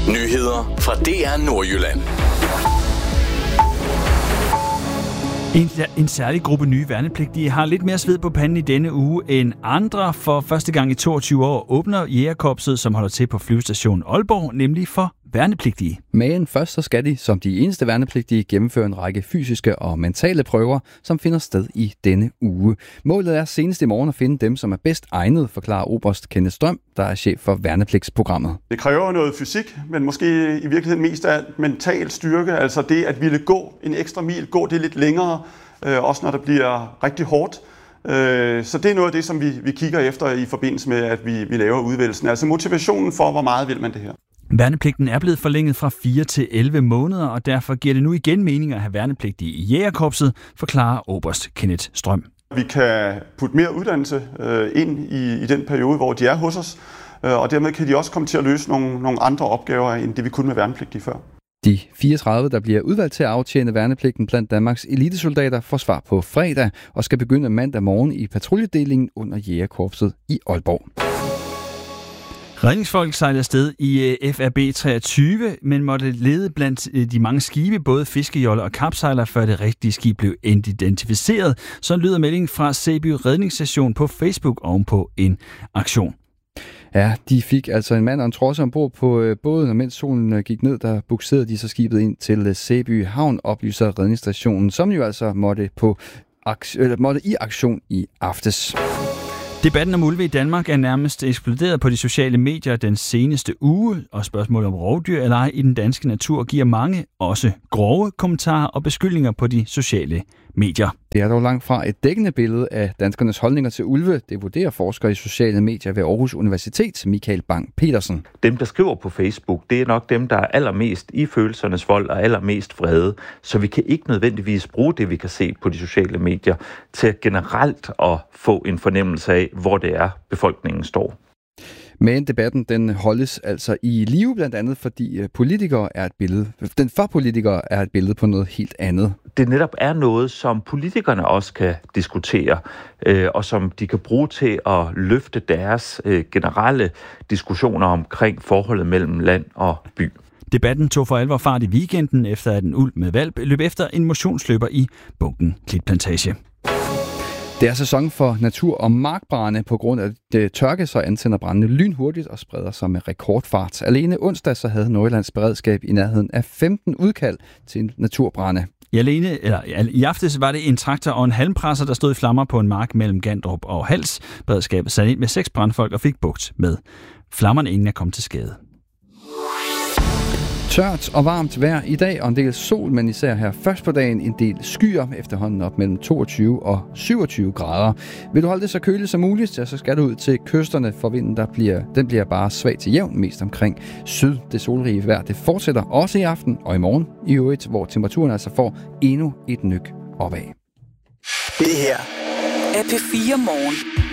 Nyheder fra DR Nordjylland. En særlig gruppe nye værnepligtige har lidt mere sved på panden i denne uge end andre. For første gang i 22 år åbner Jægerkorpset, som holder til på flyvestationen Aalborg, nemlig for værnepligtige. Men først så skal de, som de eneste værnepligtige, gennemføre en række fysiske og mentale prøver, som finder sted i denne uge. Målet er senest i morgen at finde dem, som er bedst egnet, forklarer oberst Kenneth Strøm, der er chef for værnepligtsprogrammet. Det kræver noget fysik, men måske i virkeligheden mest af mental styrke, altså det at ville gå en ekstra mil, gå det lidt længere, også når det bliver rigtig hårdt. Så det er noget af det, som vi kigger efter i forbindelse med, at vi laver udvælgelsen. Altså motivationen for, hvor meget vil man det her. Værnepligten er blevet forlænget fra 4 til 11 måneder, og derfor giver det nu igen mening at have værnepligtige i Jægerkorpset, forklarer oberst Kenneth Strøm. Vi kan putte mere uddannelse ind i den periode, hvor de er hos os, og dermed kan de også komme til at løse nogle andre opgaver, end det vi kunne med værnepligtige før. De 34, der bliver udvalgt til at aftjene værnepligten blandt Danmarks elitesoldater, får svar på fredag og skal begynde mandag morgen i patruljedelingen under Jægerkorpset i Aalborg. Redningsfolk sejlede afsted i FRB 23, men måtte lede blandt de mange skibe, både fiskejoller og kapsejler, før det rigtige skib blev identificeret. Så lyder meldingen fra Sæby Redningsstation på Facebook ovenpå en aktion. Ja, de fik altså en mand og en trosse ombord på båden, og mens solen gik ned, der bukserede de så skibet ind til Sæby Havn, oplyser redningsstationen, som jo altså måtte i aktion i aftes. Debatten om ulve i Danmark er nærmest eksploderet på de sociale medier den seneste uge, og spørgsmålet om rovdyr eller ej i den danske natur giver mange også grove kommentarer og beskyldninger på de sociale medier. Det er dog langt fra et dækkende billede af danskernes holdninger til ulve. Det vurderer forsker i sociale medier ved Aarhus Universitet, Michael Bang-Petersen. Dem, der skriver på Facebook, det er nok dem, der er allermest i følelsernes vold og allermest vrede. Så vi kan ikke nødvendigvis bruge det, vi kan se på de sociale medier, til at generelt at få en fornemmelse af, hvor det er, befolkningen står. Men debatten den holdes altså i live, blandt andet fordi politikere er et billede. Den for politikere er et billede på noget helt andet. Det netop er noget, som politikerne også kan diskutere, og som de kan bruge til at løfte deres generelle diskussioner omkring forholdet mellem land og by. Debatten tog for alvor fart i weekenden, efter at en ulv med hvalp løb efter en motionsløber i Bunken Klitplantage. Det er sæson for natur- og markbrande. På grund af det tørke, så antænder brandene lynhurtigt og spreder sig med rekordfart. Alene onsdag så havde Nordjyllands beredskab i nærheden af 15 udkald til naturbrande. I aftes var det en traktor og en halmpresser, der stod i flammer på en mark mellem Gandrup og Hals. Beredskabet satte ind med 6 brandfolk og fik bugt med flammerne, ingen er kommet til skade. Tørt og varmt vejr i dag, og en del sol, men især her først på dagen en del skyer, efterhånden op mellem 22 og 27 grader. Vil du holde det så køligt som muligt, så skal du ud til kysterne, for vinden den bliver bare svag til jævn, mest omkring syd. Det solrige vejr, det fortsætter også i aften og i morgen i øvrigt, hvor temperaturen altså får endnu et nyk opad. Det her er P4 Morgen.